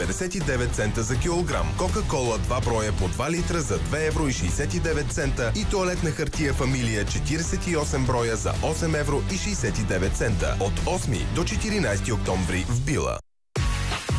99 цента за килограм. Кока-кола 2 броя по 2 литра за 2 евро и 69 цента и тоалетна хартия Фамилия 48 броя за 8 евро и 69 цента. От 8 до 14 октомври в Била.